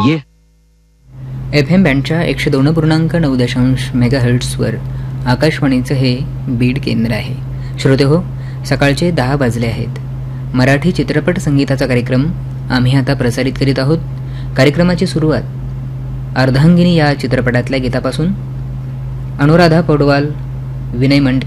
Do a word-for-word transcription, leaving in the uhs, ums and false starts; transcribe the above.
ये F M बँडच्या एकशे दोन पूर्णांक नऊ दशांश मेगा हर्ट्सवर आकाशवाणीचं हे बीड केंद्र आहे. श्रोते हो, सकाळचे दहा वाजले आहेत. मराठी चित्रपट संगीताचा कार्यक्रम आम्ही आता प्रसारित करीत आहोत. कार्यक्रमाची सुरुवात अर्धांगिनी या चित्रपटातल्या गीतापासून. अनुराधा पौडवाल, विनय मंड